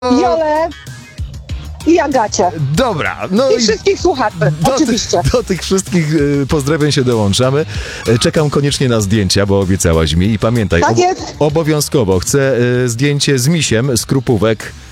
Jolę i Agacie. Dobra, no I wszystkich słuchaczy, oczywiście. Do tych wszystkich pozdrowień się dołączamy. Czekam koniecznie na zdjęcia, bo obiecałaś mi i pamiętaj, Tak jest. obowiązkowo chcę zdjęcie z misiem, z Krupówek.